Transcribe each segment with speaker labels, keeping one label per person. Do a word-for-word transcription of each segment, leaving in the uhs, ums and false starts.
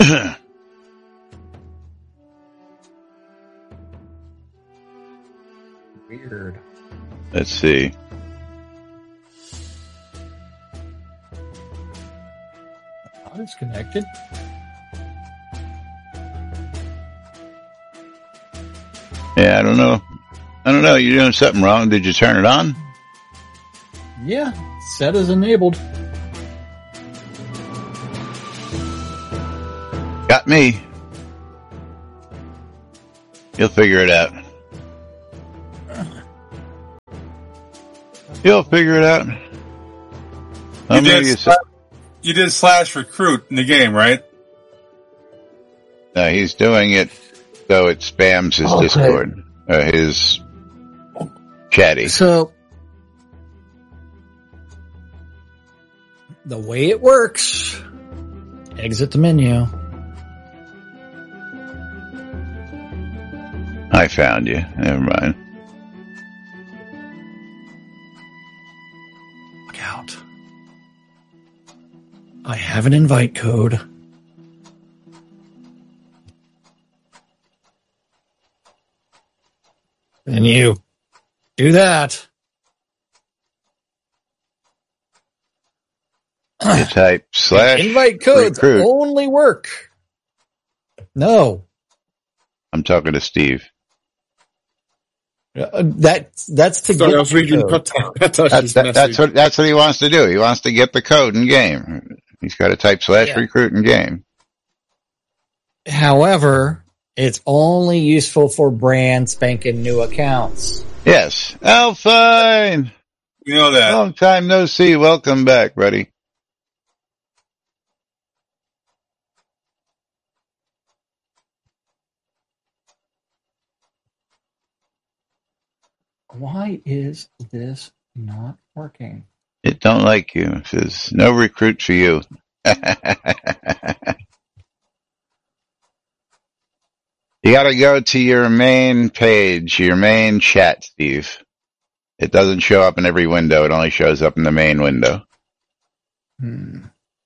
Speaker 1: Weird.
Speaker 2: Let's see.
Speaker 1: Oh, it's connected.
Speaker 2: Yeah, I don't know. I don't know. You're doing something wrong. Did you turn it on?
Speaker 1: Yeah, set as enabled.
Speaker 2: Got me. You'll figure it out. You'll figure it out.
Speaker 3: You did, you, sla- you did slash recruit in the game, right?
Speaker 2: No, he's doing it so it spams his okay. Discord, uh, his chatty.
Speaker 1: So, the way it works, exit the menu.
Speaker 2: I found you. Never mind.
Speaker 1: Look out. I have an invite code. And you do that.
Speaker 2: You type slash
Speaker 1: invite codes
Speaker 2: recruit.
Speaker 1: Only work. No.
Speaker 2: I'm talking to Steve.
Speaker 1: Uh, that that's to
Speaker 4: Sorry,
Speaker 1: get
Speaker 4: I was reading
Speaker 2: that's, that, that's what that's what he wants to do. He wants to get the code in game. He's got to type slash yeah. recruit in game.
Speaker 1: However, it's only useful for brand spanking new accounts.
Speaker 2: Yes. Oh, fine.
Speaker 3: You know that.
Speaker 2: Long time no see. Welcome back, buddy.
Speaker 1: Why is this not working?
Speaker 2: It don't like you. It says no recruit for you. You gotta go to your main page, your main chat, Steve. It doesn't show up in every window. It only shows up in the main window.
Speaker 1: Hmm.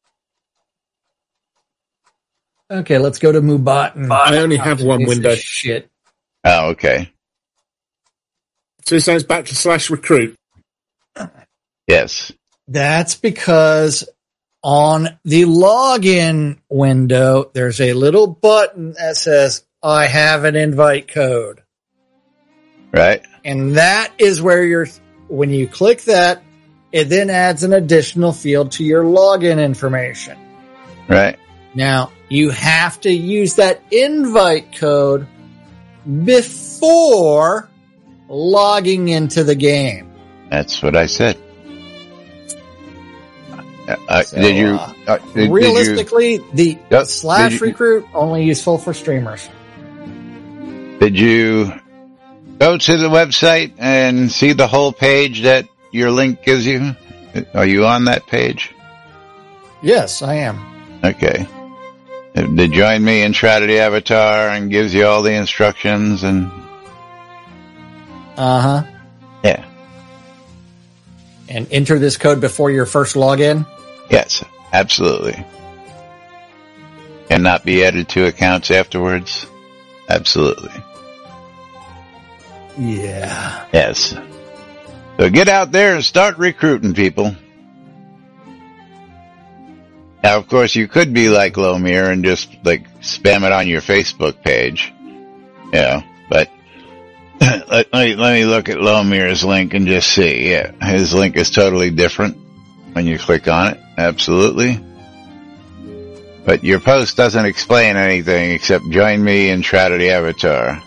Speaker 1: Okay, let's go to Mubat.
Speaker 4: I only have one window.
Speaker 1: Shit.
Speaker 2: Oh, okay.
Speaker 4: So it sounds back to slash recruit.
Speaker 2: Yes.
Speaker 1: That's because on the login window, there's a little button that says, I have an invite code.
Speaker 2: Right.
Speaker 1: And that is where you're, when you click that, it then adds an additional field to your login information.
Speaker 2: Right.
Speaker 1: Now, you have to use that invite code before logging into the game.
Speaker 2: That's what I said. Uh,
Speaker 1: so,
Speaker 2: did you?
Speaker 1: Uh,
Speaker 2: did,
Speaker 1: realistically,
Speaker 2: did you,
Speaker 1: the yep, slash you, recruit only useful for streamers.
Speaker 2: Did you go to the website and see the whole page that your link gives you? Are you on that page?
Speaker 1: Yes, I am.
Speaker 2: Okay. Did join me and try to the avatar and gives you all the instructions and.
Speaker 1: Uh huh.
Speaker 2: Yeah.
Speaker 1: And enter this code before your first login?
Speaker 2: Yes, absolutely. Cannot be added to accounts afterwards? Absolutely.
Speaker 1: Yeah.
Speaker 2: Yes. So get out there and start recruiting people. Now, of course, you could be like Lomir and just, like, spam it on your Facebook page. You know, but let, me, let me look at Lomir's link and just see. Yeah, his link is totally different when you click on it. Absolutely. But your post doesn't explain anything except join me and try to the avatar.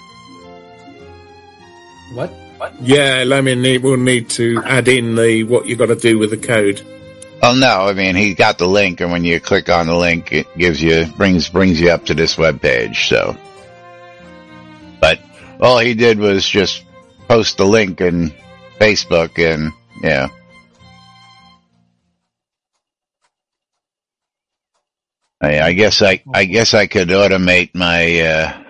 Speaker 1: What? What?
Speaker 4: Yeah, Lomir will need to add in the what you got to do with the code.
Speaker 2: Oh no, I mean he got the link, and when you click on the link, it gives you brings brings you up to this web page. So, but all he did was just post the link in Facebook, and yeah. I, I guess I I guess I could automate my uh,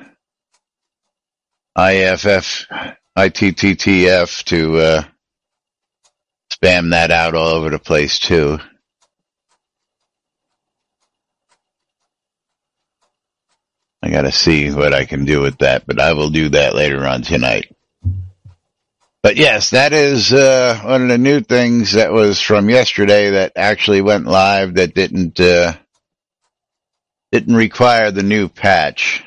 Speaker 2: I F F I T T T F to. Uh, Spam that out all over the place too. I got to see what I can do with that, but I will do that later on tonight. But yes, that is uh, one of the new things that was from yesterday that actually went live that didn't uh, didn't require the new patch.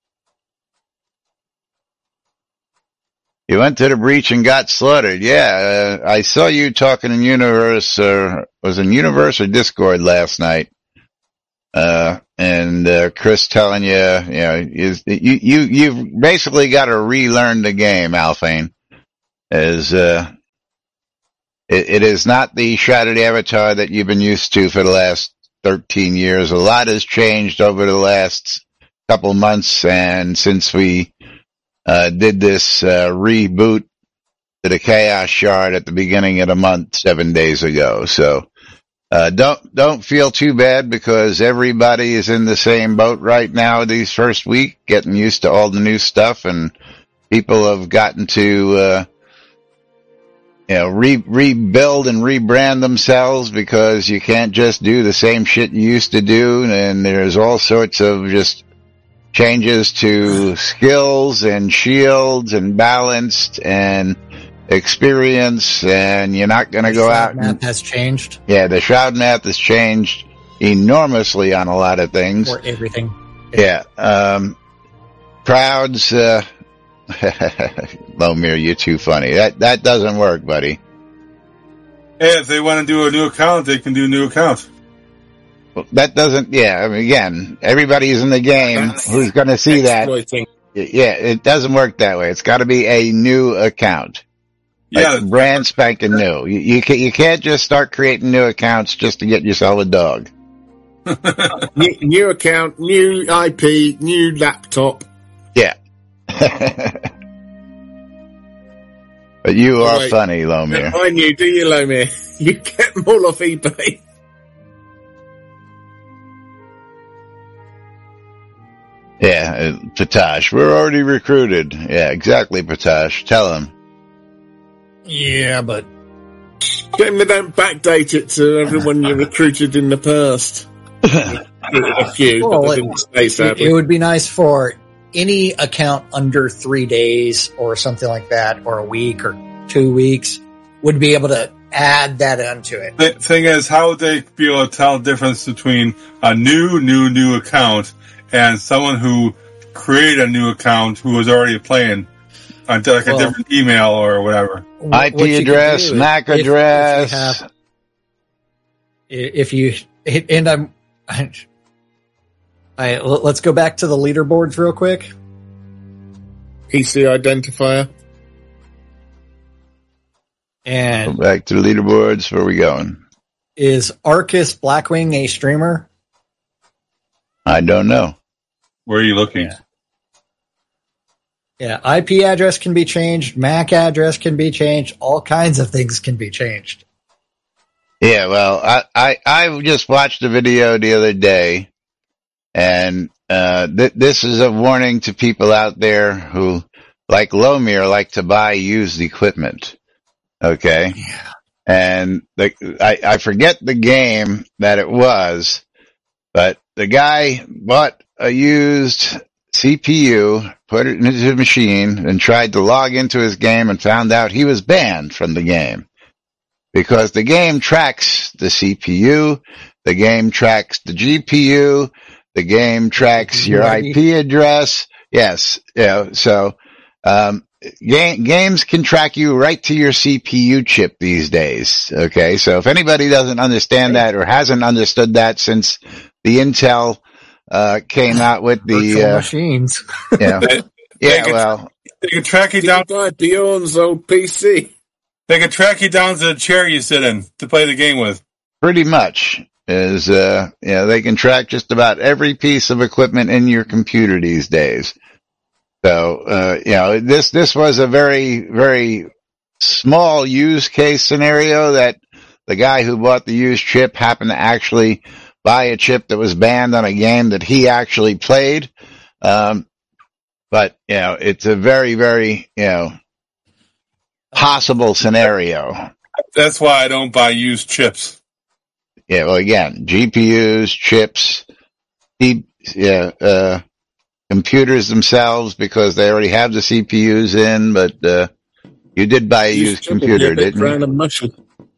Speaker 2: You went to the breach and got slaughtered. Yeah, uh, I saw you talking in Universe, uh, was in Universe or Discord last night. Uh, and, uh, Chris telling you, you know, is, you, you, you've basically got to relearn the game, Alphane. Is, uh, it, it is not the Shrouded Avatar that you've been used to for the last thirteen years. A lot has changed over the last couple months, and since we, uh, did this, uh, reboot to the Chaos Shard at the beginning of the month seven days ago. So, Uh, don't, don't feel too bad because everybody is in the same boat right now these first week, getting used to all the new stuff, and people have gotten to, uh, you know, re, rebuild and rebrand themselves because you can't just do the same shit you used to do, and there's all sorts of just changes to skills and shields and balanced and experience, and you're not going to go out.
Speaker 1: The map has changed.
Speaker 2: Yeah, the Shroud map has changed enormously on a lot of things.
Speaker 1: Or everything.
Speaker 2: Yeah. Um, crowds, uh, Lomir, you're too funny. That, that doesn't work, buddy.
Speaker 3: Hey, if they want to do a new account, they can do a new account.
Speaker 2: Well, that doesn't, yeah, I mean, again, everybody's in the game who's going to see that. Yeah, it doesn't work that way. It's got to be a new account.
Speaker 3: Yeah,
Speaker 2: like brand spanking new. You, you, can, you can't just start creating new accounts just to get yourself a dog.
Speaker 4: new, new account, new I P, new laptop.
Speaker 2: Yeah. But you are
Speaker 4: Wait,
Speaker 2: funny, Lomir.
Speaker 4: I knew, do you, Lomir? You get them all off eBay.
Speaker 2: Yeah, uh, Patash, we're already recruited. Yeah, exactly, Patash. Tell him.
Speaker 1: Yeah, but
Speaker 4: Then they don't backdate it to everyone you recruited in the past. A few,
Speaker 1: well,
Speaker 4: but they
Speaker 1: it,
Speaker 4: didn't stay, sadly.
Speaker 1: it would be nice for any account under three days or something like that, or a week or two weeks, would be able to add that onto it.
Speaker 3: The thing is, how would they be able to tell the difference between a new, new, new account and someone who created a new account who was already playing? Like a well, different email or whatever.
Speaker 2: I P address, M A C address.
Speaker 1: If you, have, if you and I'm, I, I, let's go back to the leaderboards real quick.
Speaker 4: P C identifier.
Speaker 2: Go
Speaker 1: And
Speaker 2: back to the leaderboards. Where are we going?
Speaker 1: Is Arcus Blackwing a streamer?
Speaker 2: I don't know.
Speaker 3: Where are you looking?
Speaker 1: Yeah. Yeah, I P address can be changed, M A C address can be changed, all kinds of things can be changed.
Speaker 2: Yeah, well, I, I, I just watched a video the other day, and uh, th- this is a warning to people out there who, like Lomir, like to buy used equipment. Okay?
Speaker 1: Yeah.
Speaker 2: And the, I, I forget the game that it was, but the guy bought a used C P U, put it into the machine, and tried to log into his game and found out he was banned from the game. Because the game tracks the C P U, the game tracks the G P U, the game tracks your I P address. Yes, you know, so, um, game, games can track you right to your C P U chip these days. Okay, so if anybody doesn't understand that or hasn't understood that since the Intel Uh, came out with the, uh,
Speaker 1: machines.
Speaker 2: Yeah.
Speaker 3: They,
Speaker 2: yeah,
Speaker 3: they can,
Speaker 2: well.
Speaker 3: They can track you down.
Speaker 4: Buy Bjorn's old P C.
Speaker 3: They can track you down to the chair you sit in to play the game with.
Speaker 2: Pretty much. Is, uh, you know, they can track just about every piece of equipment in your computer these days. So, uh, you know, this, this was a very, very small use case scenario that the guy who bought the used chip happened to actually buy a chip that was banned on a game that he actually played. Um, but, you know, it's a very, very, you know, possible scenario.
Speaker 3: That's why I don't buy used chips.
Speaker 2: Yeah, well, again, G P Us, chips, yeah, uh, computers themselves because they already have the C P Us in, but uh, you did buy a used computer, didn't you?
Speaker 4: Brown and mushy.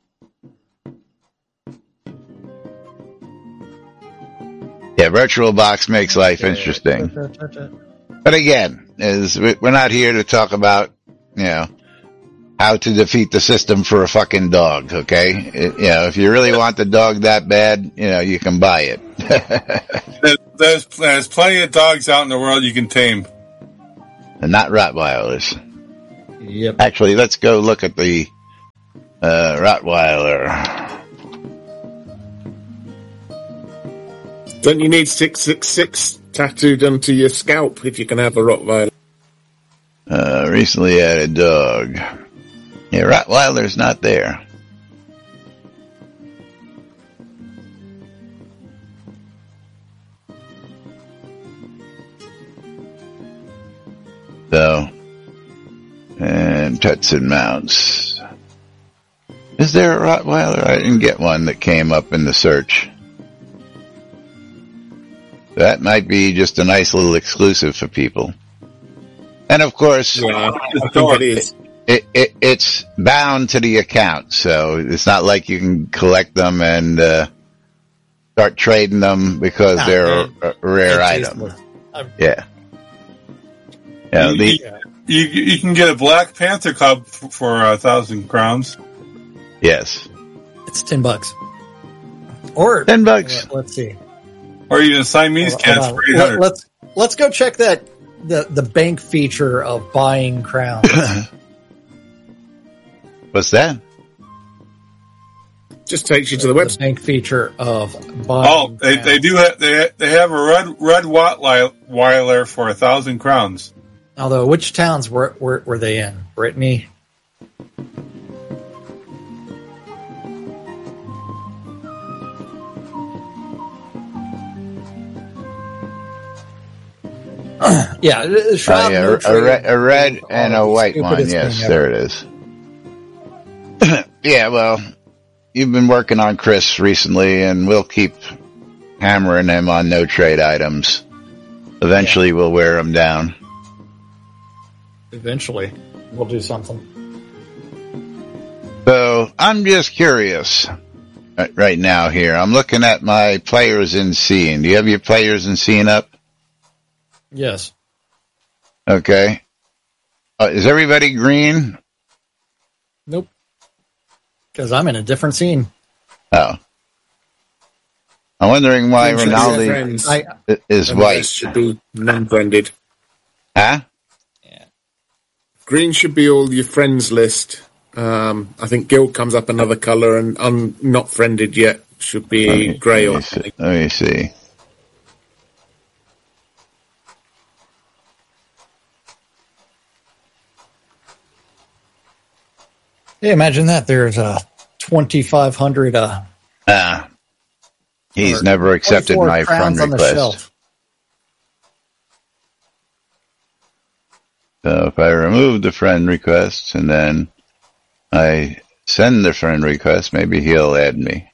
Speaker 2: Yeah, VirtualBox makes life interesting. But again, is we're not here to talk about, you know, how to defeat the system for a fucking dog, okay? It, you know, if you really want the dog that bad, you know, you can buy it.
Speaker 3: there's, there's plenty of dogs out in the world you can tame.
Speaker 2: And not Rottweilers.
Speaker 1: Yep.
Speaker 2: Actually, let's go look at the uh, Rottweiler.
Speaker 4: Don't you need six six six tattooed onto your scalp if you can have a Rottweiler?
Speaker 2: Uh, recently added dog. Yeah, Rottweiler's not there. So, and pets and mounts. Is there a Rottweiler? I didn't get one that came up in the search. That might be just a nice little exclusive for people. And of course,
Speaker 4: Yeah, I think it is.
Speaker 2: it, it it's bound to the account, so it's not like you can collect them and uh, start trading them because
Speaker 1: Nah,
Speaker 2: they're a,
Speaker 1: man.
Speaker 2: a rare
Speaker 1: It's
Speaker 2: item.
Speaker 1: tasteless. I'm-
Speaker 2: Yeah. Yeah,
Speaker 3: You,
Speaker 2: the,
Speaker 3: you, you can get a Black Panther cub f- for a thousand crowns.
Speaker 2: yes.
Speaker 1: It's ten bucks. Or
Speaker 2: Ten bucks.
Speaker 1: let- Let's see.
Speaker 3: Or even a Siamese
Speaker 1: Hold
Speaker 3: cat
Speaker 1: on.
Speaker 3: for eight
Speaker 1: Let,
Speaker 3: hundred.
Speaker 1: let's let's go check that the the bank feature of buying crowns.
Speaker 2: What's that?
Speaker 4: Just takes you to the
Speaker 1: the
Speaker 4: website.
Speaker 1: bank feature of buying.
Speaker 3: Oh, they,
Speaker 1: crowns.
Speaker 3: they do have they they have a red red Rottweiler for a thousand crowns.
Speaker 1: Although, which towns were were, were they in? Brittany. Yeah, uh,
Speaker 2: Oh,
Speaker 1: Shroud
Speaker 2: yeah,
Speaker 1: no
Speaker 2: a,
Speaker 1: trade.
Speaker 2: red, a red and a
Speaker 1: Oh, the
Speaker 2: white one.
Speaker 1: stupidest
Speaker 2: Yes,
Speaker 1: thing
Speaker 2: there
Speaker 1: ever.
Speaker 2: it is. Yeah, well, you've been working on Chris recently, and we'll keep hammering him on no trade items. Eventually, we'll wear him down.
Speaker 1: Eventually, we'll do something.
Speaker 2: So, I'm just curious right- right now here. I'm looking at my players in scene. Do you have your players in scene up?
Speaker 1: Yes.
Speaker 2: Okay. Uh, is everybody green?
Speaker 1: Nope. Because I'm in a different scene.
Speaker 2: Oh. I'm wondering why
Speaker 4: Friends should be
Speaker 2: Ronaldo
Speaker 4: friends,
Speaker 1: I
Speaker 2: is
Speaker 4: and the
Speaker 2: white.
Speaker 4: rest should be non-friended.
Speaker 2: Huh?
Speaker 4: Green should be all your friends list. Um, I think Guild comes up another colour, and un- not friended yet should be
Speaker 2: Let me-
Speaker 4: grey
Speaker 2: let
Speaker 4: or
Speaker 2: me see. Let me see.
Speaker 1: yeah, imagine that. There's a twenty-five hundred uh,
Speaker 2: Ah. He's
Speaker 1: or
Speaker 2: never accepted
Speaker 1: twenty-four
Speaker 2: my friend
Speaker 1: crowns on the
Speaker 2: request.
Speaker 1: shelf.
Speaker 2: So if I remove the friend request and then I send the friend request, maybe he'll add me.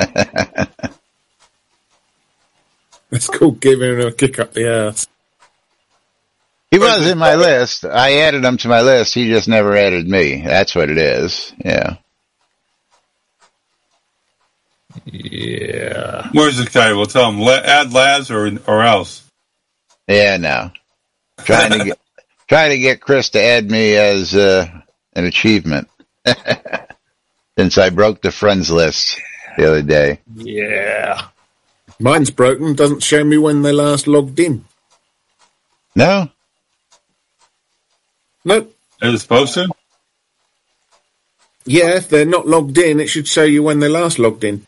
Speaker 4: It's called giving him a kick up the ass.
Speaker 2: He was in my list. I added him to my list. He just never added me. That's what it is. Yeah.
Speaker 1: Yeah.
Speaker 3: Where's this guy? We'll tell him la- add Laz or or else.
Speaker 2: Yeah, no. Trying to get trying to get Chris to add me as uh, an achievement. Since I broke the friends list the other day.
Speaker 1: Yeah.
Speaker 4: Mine's broken. Doesn't show me when they last logged in.
Speaker 2: No?
Speaker 4: Nope.
Speaker 3: Is it supposed to?
Speaker 4: Yeah, if they're not logged in, it should show you when they last logged in.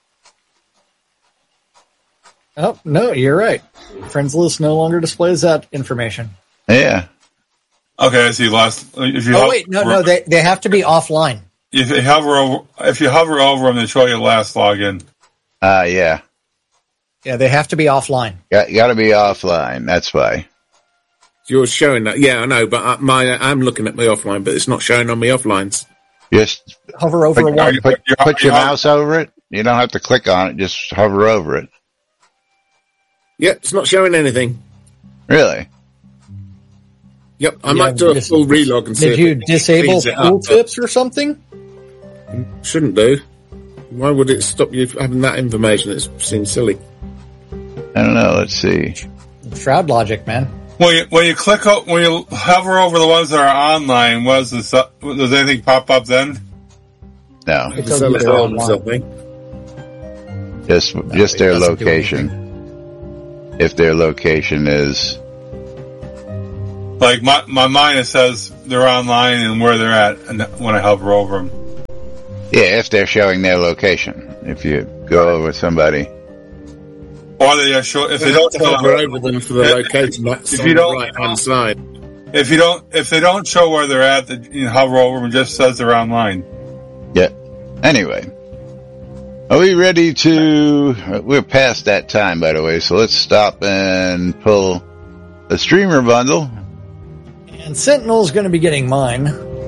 Speaker 1: Oh, no, you're right. Friends list no longer displays that information.
Speaker 2: Yeah.
Speaker 3: Okay, I see. Last. If you
Speaker 1: Oh,
Speaker 3: hover-
Speaker 1: wait, no, no, they, they have to be offline.
Speaker 3: If you hover over, if you hover over them, they show you last login.
Speaker 2: Ah, uh, yeah.
Speaker 1: Yeah, they have to be offline.
Speaker 2: Got, got to be offline. That's why.
Speaker 4: Yours showing that. Yeah, I know, but I, my, I'm looking at my offline, but it's not showing on my offlines.
Speaker 2: Just
Speaker 1: Hover over
Speaker 2: put,
Speaker 1: one.
Speaker 2: put,
Speaker 3: you-
Speaker 2: put your
Speaker 3: you-
Speaker 2: mouse over it. You don't have to click on it. Just hover over it.
Speaker 4: Yeah, it's not showing anything.
Speaker 2: Really?
Speaker 4: Yep, I
Speaker 1: Yeah,
Speaker 4: might do a
Speaker 1: dis-
Speaker 4: full relog and see
Speaker 1: Did
Speaker 4: if
Speaker 1: you
Speaker 4: it
Speaker 1: disable
Speaker 4: speeds it
Speaker 1: pool
Speaker 4: up, but
Speaker 1: tips or something?
Speaker 4: shouldn't do. Why would it stop you having that information? It seems silly.
Speaker 2: I don't know. Let's see.
Speaker 1: Shroud logic, man.
Speaker 3: When you when you click o- when you hover over the ones that are online, was this, uh, does anything pop up then?
Speaker 2: No,
Speaker 1: It's
Speaker 4: It's
Speaker 1: a
Speaker 4: a
Speaker 1: leader
Speaker 4: little
Speaker 1: online.
Speaker 4: something.
Speaker 2: just
Speaker 1: No,
Speaker 2: just
Speaker 1: it
Speaker 2: their
Speaker 1: doesn't do
Speaker 2: location. If their location is
Speaker 3: Like my my mind, it says they're online and where they're at, and when I hover over them.
Speaker 2: yeah, if they're showing their location. If you go over somebody,
Speaker 3: Or they just show if they don't show,
Speaker 4: hover over them for the location. That's
Speaker 3: If
Speaker 4: on
Speaker 3: you
Speaker 4: the
Speaker 3: don't-
Speaker 4: right hand side.
Speaker 3: if you don't if they don't show where they're at, the, you hover over them and just says they're online.
Speaker 2: yeah. Anyway, are we ready to? We're past that time, by the way. So let's stop and pull a streamer bundle.
Speaker 1: And Sentinel's going to be getting mine.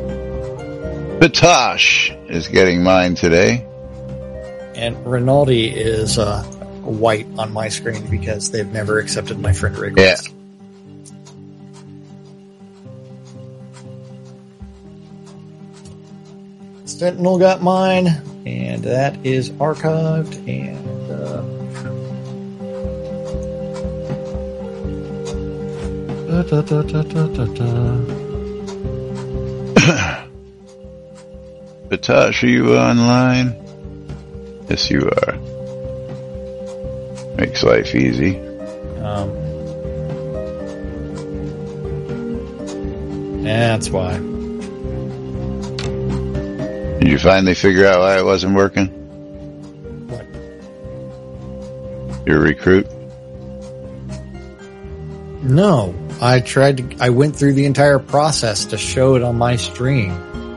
Speaker 2: Patosh is getting mine today.
Speaker 1: And Rinaldi is uh, white on my screen because they've never accepted my friend request. Sentinel got mine, and that is archived. And uh, da, da, da, da, da, da.
Speaker 2: Patosh, are you online? Yes, you are. Makes life easy.
Speaker 1: Um, that's why.
Speaker 2: Did you finally figure out why it wasn't working?
Speaker 1: What?
Speaker 2: Your recruit?
Speaker 1: No, I tried to. I went through the entire process to show it on my stream.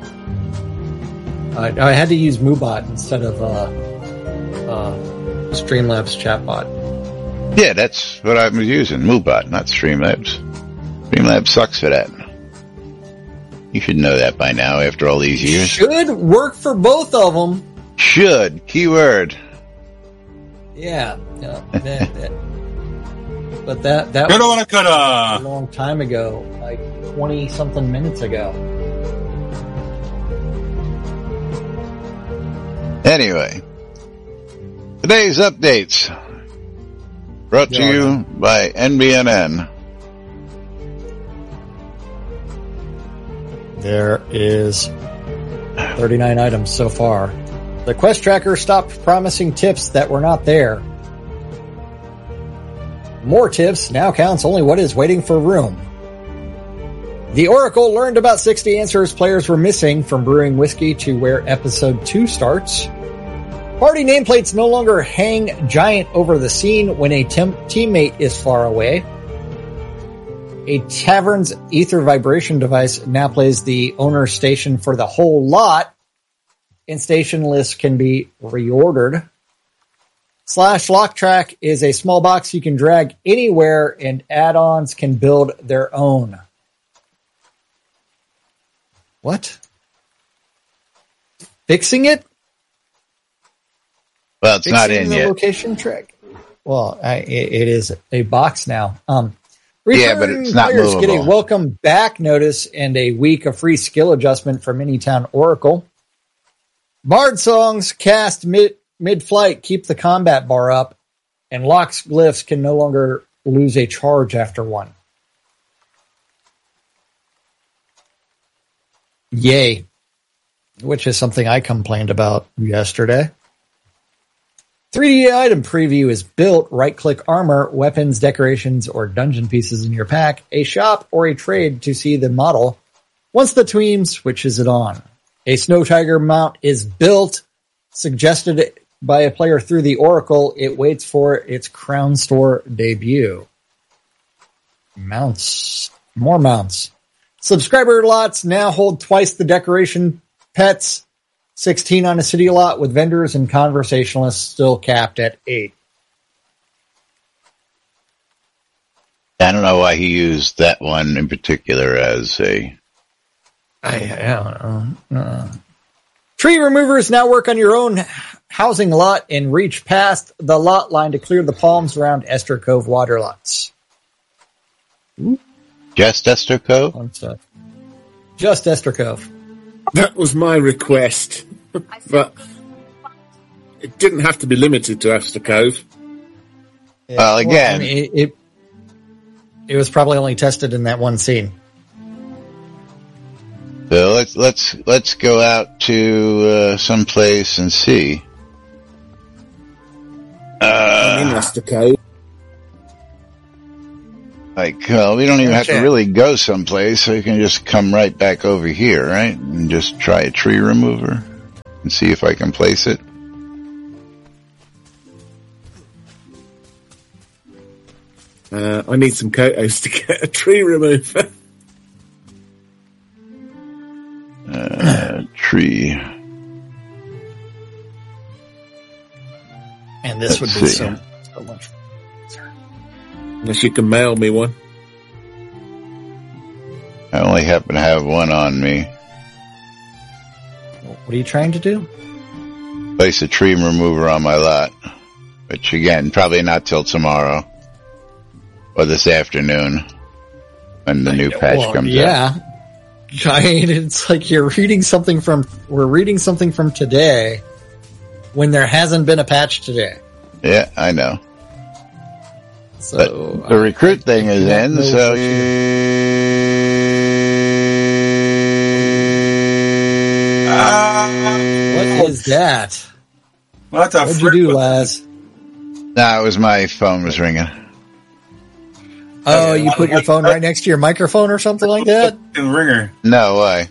Speaker 1: I, I had to use Moobot instead of uh, uh, Streamlabs chatbot.
Speaker 2: Yeah, that's what I was using. Moobot, not Streamlabs. Streamlabs sucks for that. You should know that by now after all these years.
Speaker 1: Should work for both of them.
Speaker 2: Should. Keyword.
Speaker 1: Yeah, yeah that, that, but that that
Speaker 3: You know
Speaker 1: was
Speaker 3: what I could
Speaker 1: a
Speaker 3: uh
Speaker 1: long time ago, like twenty something minutes ago.
Speaker 2: Anyway, today's updates brought to
Speaker 1: Yeah,
Speaker 2: you by N B N N.
Speaker 1: There is thirty-nine items so far. The quest tracker stopped promising tips that were not there. More tips now counts only what is waiting for room. The Oracle learned about sixty answers players were missing from brewing whiskey to where episode two starts. Party nameplates no longer hang giant over the scene when a tem- teammate is far away. A tavern's ether vibration device now plays the owner's station for the whole lot, and station lists can be reordered. Slash Lock Track is a small box you can drag anywhere, and add-ons can build their own. What? Fixing it?
Speaker 2: Well, it's not
Speaker 1: Fixing
Speaker 2: in
Speaker 1: the
Speaker 2: yet.
Speaker 1: location track. Well, I, it, it is a box now. Um,
Speaker 2: Yeah, but it's not
Speaker 1: players get a
Speaker 2: movable.
Speaker 1: welcome back notice and a week of free skill adjustment from Anytown Oracle. Bard songs cast mid mid-flight keep the combat bar up, and Locks glyphs can no longer lose a charge after one. Yay. Which is something I complained about yesterday. three D item preview is built. Right-click armor, weapons, decorations, or dungeon pieces in your pack, a shop, or a trade to see the model. Once the team switches it on. A Snow Tiger mount is built, suggested by a player through the Oracle. It waits for its Crown Store debut. Mounts. More mounts. Subscriber lots now hold twice the decoration pets. sixteen on a city lot with vendors and conversationalists still capped at eight.
Speaker 2: I don't know why he used that one in particular as a...
Speaker 1: I, I don't know. Uh, tree removers now work on your own housing lot and reach past the lot line to clear the palms around Esther Cove water lots.
Speaker 2: Just Esther Cove?
Speaker 1: Fun stuff. Just Esther Cove.
Speaker 4: That was my request, but it didn't have to be limited to Esther Cove.
Speaker 1: Yeah,
Speaker 2: Well, again-
Speaker 1: I mean, it, it it was probably only tested in that one scene.
Speaker 2: So let's let's let's go out to uh, some place and see.
Speaker 4: I'm in
Speaker 2: Uh,
Speaker 4: Esther Cove.
Speaker 2: like, well, we don't even have to
Speaker 1: Okay.
Speaker 2: really go someplace, so you can just come right back over here, right? And just try a tree remover and see if I can place it.
Speaker 4: Uh, I need some Kotos to get a tree remover.
Speaker 2: Uh, tree.
Speaker 1: And this
Speaker 2: Let's
Speaker 1: would be
Speaker 2: see.
Speaker 1: so, so much.
Speaker 4: Unless you can mail me one.
Speaker 2: I only happen to have one on me.
Speaker 1: What are you trying to do?
Speaker 2: Place a tree remover on my lot. Which again, probably not till tomorrow. Or this afternoon. When the new patch
Speaker 1: Well,
Speaker 2: comes out.
Speaker 1: yeah. I mean, it's like you're reading something from, we're reading something from today when there hasn't been a patch today.
Speaker 2: Yeah, I know.
Speaker 1: So,
Speaker 2: But the recruit thing is
Speaker 1: don't
Speaker 2: in,
Speaker 1: know
Speaker 2: so
Speaker 1: what what is that?
Speaker 3: What the
Speaker 1: What'd you
Speaker 3: frick
Speaker 1: do,
Speaker 3: was-
Speaker 1: Laz?
Speaker 2: Nah, it was my phone was ringing.
Speaker 1: Oh, you put your phone right next to your microphone or something like that?
Speaker 3: fucking ringer?
Speaker 2: No, why?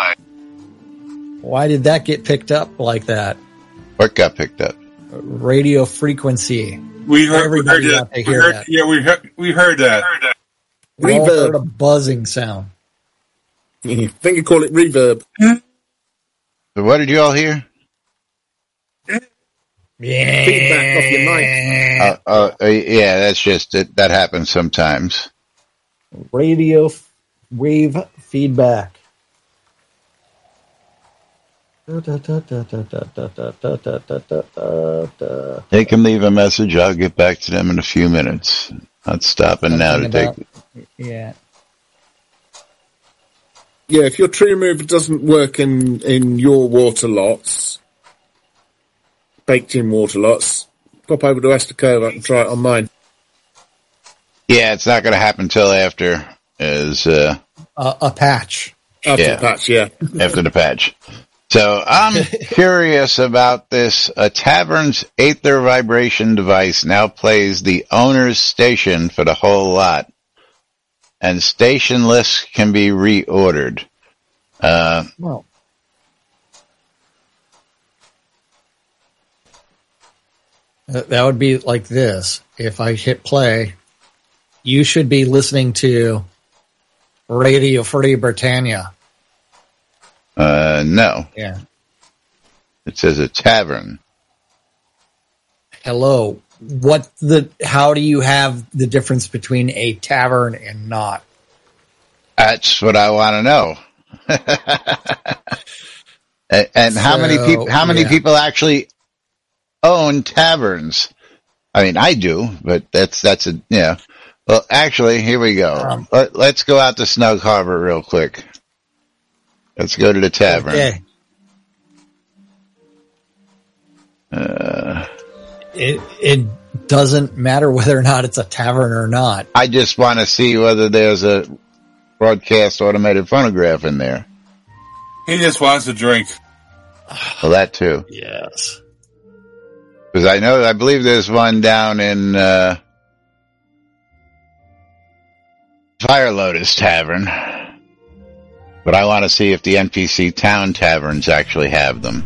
Speaker 1: Why did that get picked up like that?
Speaker 2: What got picked up?
Speaker 1: Radio frequency.
Speaker 3: We heard, we heard
Speaker 1: Everybody
Speaker 3: that.
Speaker 1: got to
Speaker 3: We
Speaker 1: hear
Speaker 3: heard,
Speaker 1: that.
Speaker 3: yeah, we heard, we heard that.
Speaker 1: We all
Speaker 4: Reverb.
Speaker 1: heard a buzzing sound.
Speaker 4: I think you call it reverb.
Speaker 2: So what did you all hear?
Speaker 1: Yeah.
Speaker 4: Feedback off your mic.
Speaker 2: Uh, uh, uh, yeah, that's just it. That happens sometimes.
Speaker 1: Radio f- wave feedback. Da, da, da, da, da, da, da, da, da, da, da, da, da.
Speaker 2: They can leave a message. I'll get back to them in a few minutes. Not stopping now to
Speaker 1: Something
Speaker 2: take.
Speaker 1: about- Yeah.
Speaker 4: Yeah, if your tree remover doesn't work in, in your water lots, baked in water lots, pop over to Esther Cove and try it on mine.
Speaker 2: Yeah, it's not going to happen till after is uh,
Speaker 1: Uh, a patch.
Speaker 4: After
Speaker 2: Yeah.
Speaker 4: the patch, yeah.
Speaker 2: after the patch. So I'm curious about this. A tavern's Aether vibration device now plays the owner's station for the whole lot, and station lists can be reordered. Uh,
Speaker 1: Well, th- that would be like this. If I hit play, you should be listening to Radio Free Britannia.
Speaker 2: uh, no,
Speaker 1: Yeah.
Speaker 2: it says a tavern.
Speaker 1: Hello. What the, how do you have the difference between a tavern and not?
Speaker 2: That's what I want to know. and, and how many
Speaker 1: So,
Speaker 2: people? How many
Speaker 1: yeah.
Speaker 2: people actually own taverns? I mean, I do, but that's that's a yeah. Well, actually, here we go.
Speaker 1: Um,
Speaker 2: Let, let's go out to Snug Harbor real quick. Let's go to the tavern.
Speaker 1: Okay.
Speaker 2: Uh,
Speaker 1: It, it doesn't matter whether or not it's a tavern or not.
Speaker 2: I just want to see whether there's a broadcast automated phonograph in there.
Speaker 3: He just wants to drink.
Speaker 2: Well, that too.
Speaker 1: Yes.
Speaker 2: Because I know, I believe there's one down in uh, Fire Lotus Tavern. But I want to see if the N P C town taverns actually have them.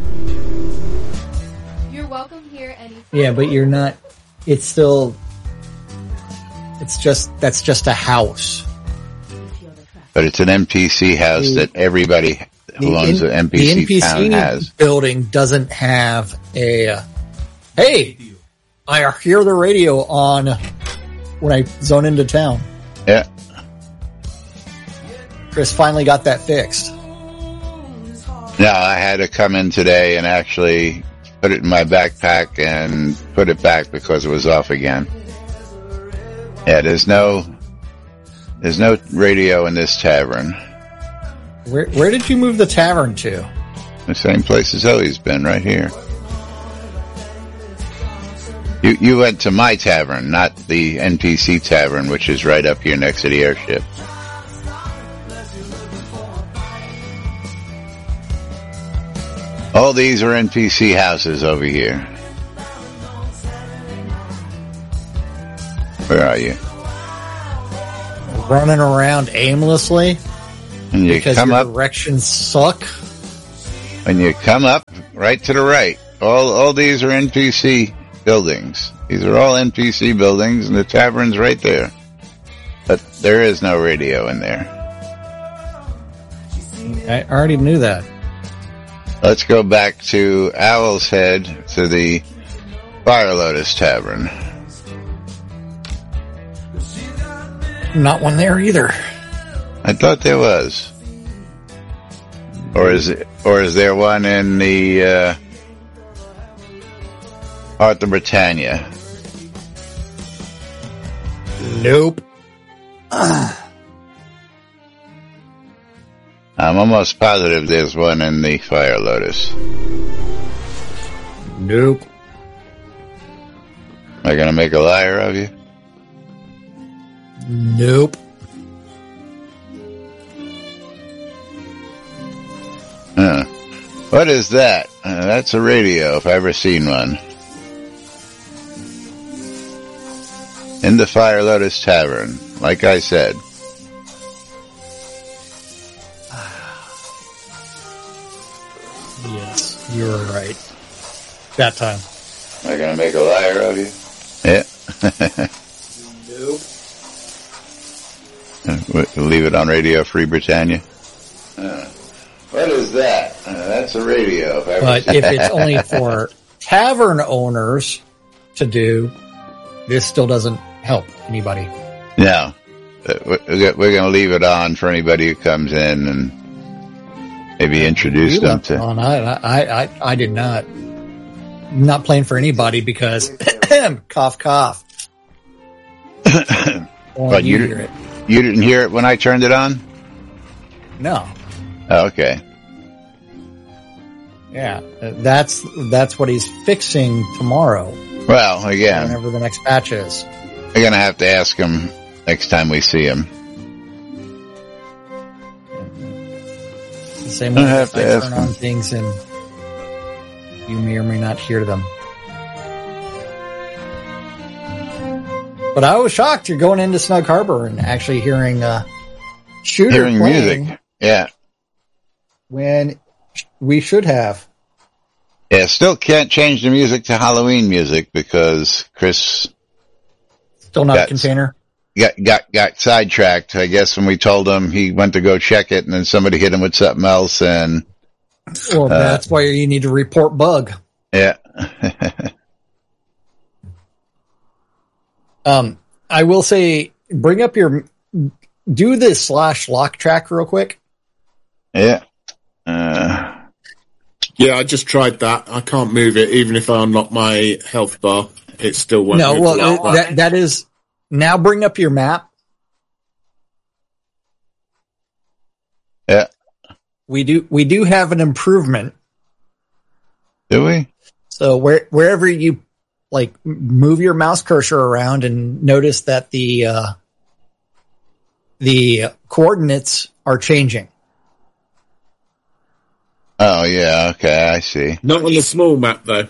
Speaker 5: You're welcome here anytime.
Speaker 1: Yeah, but you're not, it's still, it's just, that's just a house.
Speaker 2: But it's an N P C house
Speaker 1: The-
Speaker 2: that everybody who owns
Speaker 1: in-
Speaker 2: an N P C,
Speaker 1: the N P C
Speaker 2: town has.
Speaker 1: building doesn't have a, uh, hey, I hear the radio on when I zone into town.
Speaker 2: Yeah.
Speaker 1: Chris finally got that fixed.
Speaker 2: No, I had to come in today and actually put it in my backpack and put it back because it was off again. Yeah, there's no, There's no radio in this tavern.
Speaker 1: Where where did you move the tavern to?
Speaker 2: The same place it's always been, right here. You you went to my tavern, not the N P C tavern, which is right up here next to the airship. All these are N P C houses over here. Where are you?
Speaker 1: Running around aimlessly
Speaker 2: And you
Speaker 1: because
Speaker 2: come
Speaker 1: your
Speaker 2: up,
Speaker 1: directions suck.
Speaker 2: when you come up, right to the right. All all these are N P C buildings. These are all N P C buildings, and the tavern's right there. But there is no radio in there.
Speaker 1: I already knew that.
Speaker 2: Let's go back to Owl's Head, to the Fire Lotus Tavern.
Speaker 1: Not one there either.
Speaker 2: I thought there was. Or is it, or is there one in the, uh, Arthur Britannia?
Speaker 1: Nope.
Speaker 2: I'm almost positive there's one in the Fire Lotus.
Speaker 1: Nope.
Speaker 2: Am I gonna make a liar of you?
Speaker 1: Nope.
Speaker 2: Huh. What is that? Uh, that's a radio, if I've ever seen one. In the Fire Lotus Tavern, like I said.
Speaker 1: Yes, you were right. That time.
Speaker 2: Am I gonna make a liar of you? Yeah.
Speaker 1: Nope.
Speaker 2: We'll leave it on Radio Free Britannia. Uh, what is that? Uh, that's a radio. If I ever
Speaker 1: But if it's only for tavern owners to do, this still doesn't help anybody.
Speaker 2: No. Uh, We're going to leave it on for anybody who comes in and maybe introduce
Speaker 1: You
Speaker 2: them
Speaker 1: left it
Speaker 2: to.
Speaker 1: on. I, I, I, I did not. I'm not playing for anybody because cough, cough. Only
Speaker 2: But you,
Speaker 1: you hear it.
Speaker 2: you didn't hear it when I turned it on?
Speaker 1: No.
Speaker 2: Oh, okay.
Speaker 1: Yeah, uh, that's that's what he's fixing tomorrow.
Speaker 2: Well, again,
Speaker 1: Whenever the next patch is.
Speaker 2: we're going to have to ask him next time we see him.
Speaker 1: The same way
Speaker 2: I have
Speaker 1: if I
Speaker 2: to ask
Speaker 1: turn
Speaker 2: him.
Speaker 1: on things and you may or may not hear them. But I was shocked you're going into Snug Harbor and actually hearing uh, Shooter
Speaker 2: Hearing
Speaker 1: playing
Speaker 2: music. Yeah.
Speaker 1: when we should have.
Speaker 2: Yeah, still can't change the music to Halloween music because Chris
Speaker 1: Still not
Speaker 2: That's-
Speaker 1: a container.
Speaker 2: got, got, got sidetracked. I guess when we told him, he went to go check it and then somebody hit him with something else and
Speaker 1: Well,
Speaker 2: uh,
Speaker 1: that's why you need to report bug.
Speaker 2: yeah.
Speaker 1: Um, I will say, bring up your, do this slash lock track real quick.
Speaker 2: yeah. Uh,
Speaker 4: Yeah, I just tried that. I can't move it, even if I unlock my health bar. It still won't
Speaker 1: No,
Speaker 4: move
Speaker 1: well,
Speaker 4: the lock bar.
Speaker 1: that, that is, now bring up your map.
Speaker 2: yeah.
Speaker 1: We do, we do have an improvement.
Speaker 2: Do we?
Speaker 1: So where, wherever you like move your mouse cursor around and notice that the, uh, the coordinates are changing.
Speaker 2: Oh, yeah. Okay. I see.
Speaker 4: Not on the small map, though.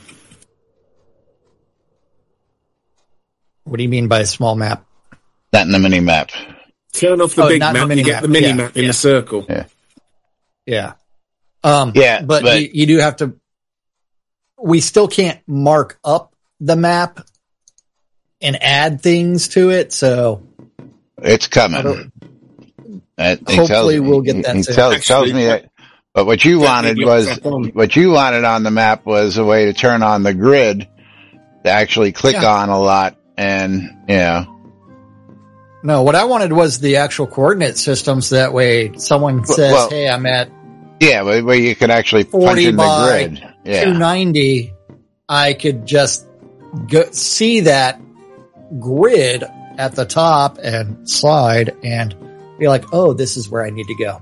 Speaker 1: What do you mean by a small map?
Speaker 2: Not in the mini map.
Speaker 4: Turn off the
Speaker 1: Oh,
Speaker 4: big
Speaker 1: not the
Speaker 4: map,
Speaker 1: mini
Speaker 4: you get
Speaker 1: map.
Speaker 4: the mini
Speaker 1: Yeah,
Speaker 4: map in
Speaker 1: yeah.
Speaker 4: the circle.
Speaker 2: Yeah.
Speaker 1: Yeah. Um,
Speaker 2: Yeah,
Speaker 1: but,
Speaker 2: but-
Speaker 1: you, you do have to, we still can't mark up the map and add things to it. So
Speaker 2: It's
Speaker 1: I
Speaker 2: coming.
Speaker 1: don't-
Speaker 2: Uh, he
Speaker 1: Hopefully
Speaker 2: tells me-
Speaker 1: we'll get that
Speaker 2: He, he
Speaker 1: soon.
Speaker 2: tells,
Speaker 4: Actually,
Speaker 2: tells me that. But what you
Speaker 4: that
Speaker 2: wanted
Speaker 4: he
Speaker 2: was,
Speaker 4: looks up on.
Speaker 2: what you wanted on the map was a way to turn on the grid to actually click
Speaker 1: Yeah.
Speaker 2: on a lot and, you know.
Speaker 1: no, what I wanted was the actual coordinate systems. That way someone says,
Speaker 2: well-
Speaker 1: hey, I'm at
Speaker 2: Yeah, where, where you could actually punch
Speaker 1: forty
Speaker 2: in the
Speaker 1: by
Speaker 2: grid.
Speaker 1: two
Speaker 2: Yeah.
Speaker 1: ninety. I could just go see that grid at the top and slide and be like, oh, this is where I need to go.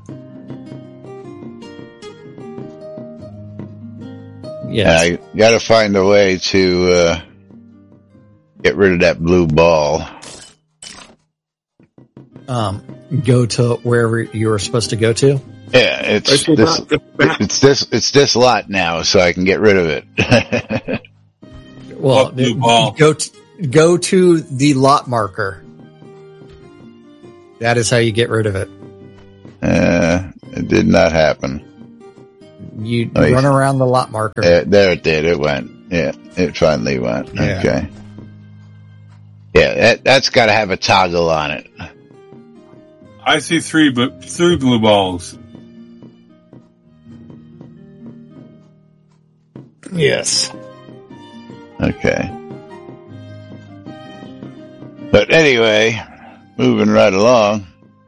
Speaker 2: Yeah, you got to find a way to uh, get rid of that blue ball.
Speaker 1: Um, go to wherever you were supposed to go to.
Speaker 2: Yeah, it's this, it's this, it's this lot now, so I can get rid of it.
Speaker 1: Well,
Speaker 3: blue ball.
Speaker 1: go to, go to the lot marker. That is how you get rid of it.
Speaker 2: Uh, it did not happen.
Speaker 1: You
Speaker 2: Oh,
Speaker 1: run
Speaker 2: yeah.
Speaker 1: around the lot marker.
Speaker 2: Uh, there it did. It went. Yeah, it finally went.
Speaker 1: Yeah.
Speaker 2: Okay. Yeah, that, that's got to have a toggle on it.
Speaker 3: I see three, but three blue balls.
Speaker 1: Yes.
Speaker 2: Okay. But anyway, moving right along.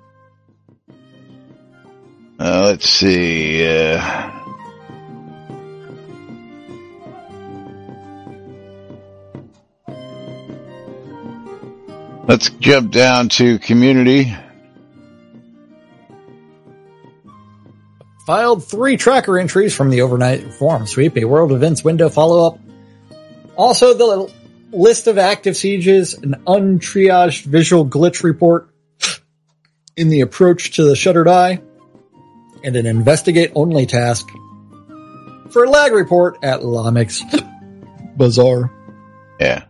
Speaker 2: Uh, let's see. Uh, let's jump down to community.
Speaker 1: Filed three tracker entries from the overnight forum sweep, a world events window follow-up. Also, the list of active sieges, an untriaged visual glitch report in the approach to the Shuttered Eye, and an investigate-only task for a lag report at Lamek's Bazaar.
Speaker 2: Yeah.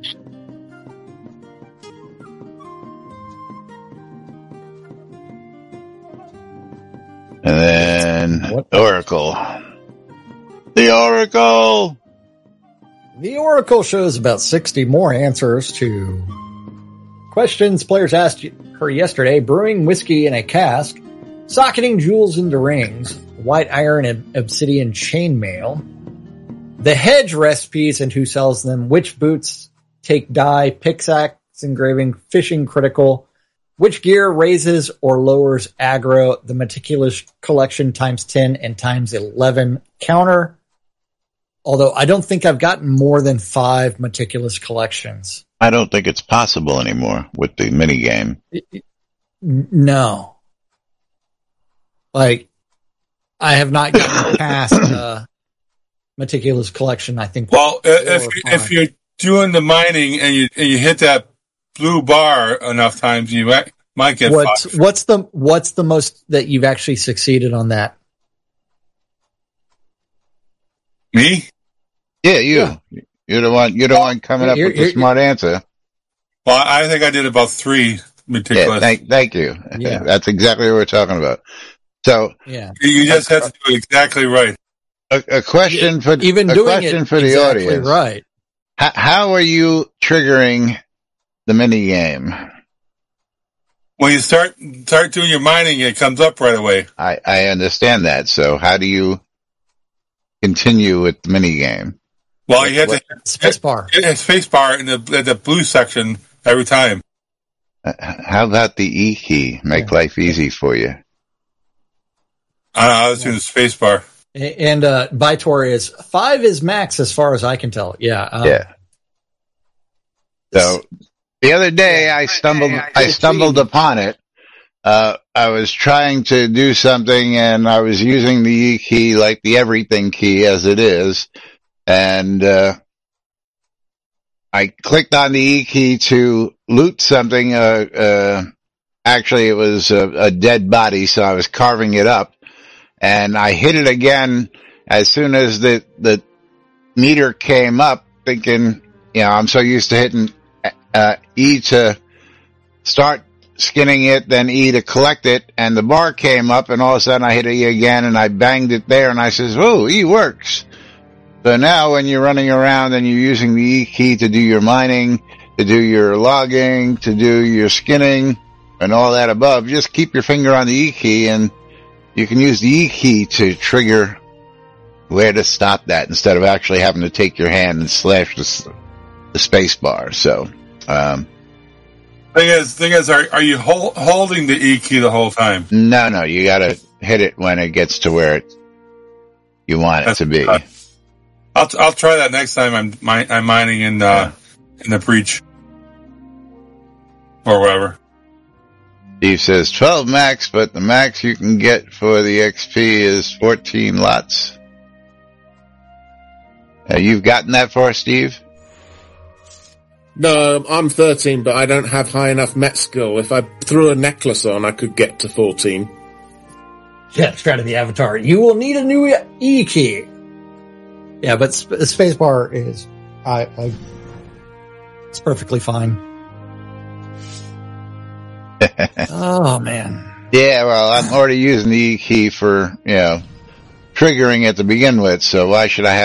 Speaker 2: And then
Speaker 1: What?
Speaker 2: Oracle. The Oracle!
Speaker 1: The Oracle shows about sixty more answers to questions players asked her yesterday. Brewing whiskey in a cask, socketing jewels into rings, white iron and obsidian chainmail, the hedge recipes and who sells them, which boots take dye, pickaxe engraving, fishing critical, which gear raises or lowers aggro, the meticulous collection times ten and times eleven counter. Although I don't think I've gotten more than five meticulous collections.
Speaker 2: I don't think it's possible anymore with the minigame.
Speaker 1: No. Like, I have not gotten past uh, meticulous collection, I think.
Speaker 3: Well,
Speaker 1: four
Speaker 3: if
Speaker 1: or
Speaker 3: you,
Speaker 1: five.
Speaker 3: if you're doing the mining and you and you hit that blue bar enough times, you might, might get
Speaker 1: What's,
Speaker 3: five.
Speaker 1: what's the, what's the most that you've actually succeeded on that?
Speaker 3: Me?
Speaker 2: Yeah, you.
Speaker 1: Yeah.
Speaker 2: You're the one, you're the one coming up
Speaker 1: You're-
Speaker 2: with the
Speaker 1: you're-
Speaker 2: smart answer.
Speaker 3: Well, I think I did about three
Speaker 2: Yeah,
Speaker 3: meticulous.
Speaker 2: thank, thank you.
Speaker 1: Yeah.
Speaker 2: That's exactly what we're talking about. So,
Speaker 1: Yeah.
Speaker 3: you you just have to do it exactly right.
Speaker 2: a, a question for,
Speaker 1: Even
Speaker 2: a
Speaker 1: doing
Speaker 2: question
Speaker 1: it
Speaker 2: for the
Speaker 1: exactly
Speaker 2: audience.
Speaker 1: right.
Speaker 2: How, how are you triggering the minigame?
Speaker 3: When you start start doing your mining, it comes up right away.
Speaker 2: I, I understand that. So how do you continue with the minigame?
Speaker 3: Well, you have
Speaker 2: What-
Speaker 3: to
Speaker 1: Space bar.
Speaker 3: hit a space bar in the in the blue section every time.
Speaker 2: Uh, How about the E key? Make
Speaker 1: Yeah.
Speaker 2: life easy for you.
Speaker 3: I don't know, I was doing the space bar.
Speaker 1: A- And, uh, Vitor is five is max as far as I can tell. Yeah. Um,
Speaker 2: Yeah. So the other day I stumbled, I stumbled upon it. Uh, I was trying to do something and I was using the E key like the everything key as it is. And, uh, I clicked on the E key to loot something. Uh, uh, actually it was a, a dead body. So I was carving it up and I hit it again as soon as the, the meter came up, thinking, you know, I'm so used to hitting uh, E to start skinning it, then E to collect it, and the bar came up, and all of a sudden I hit E again, and I banged it there, and I says, "Oh, E works." So now when you're running around and you're using the E key to do your mining, to do your logging, to do your skinning, and all that above, just keep your finger on the E key, and you can use the E key to trigger where to stop that instead of actually having to take your hand and slash the, the space bar. So, um,
Speaker 3: Thing is, thing is, are are you hol- holding the E key the whole time?
Speaker 2: no, no, you gotta hit it when it gets to where it, you want it
Speaker 3: That's
Speaker 2: to be.
Speaker 3: uh, I'll I'll try that next time I'm mi- I'm mining in uh, in the breach. or whatever.
Speaker 2: Steve says twelve max, but the max you can get for the X P is fourteen lots. Uh, you've gotten that far, Steve?
Speaker 4: No, I'm thirteen, but I don't have high enough Met skill. If I threw a necklace on, I could get to fourteen.
Speaker 1: Yeah, try to the avatar. You will need a new E key. Yeah, but sp- spacebar is, I, I, it's perfectly fine. Oh man.
Speaker 2: Yeah, well, I'm already using the E key for, you know, triggering at the begin with, so why should I have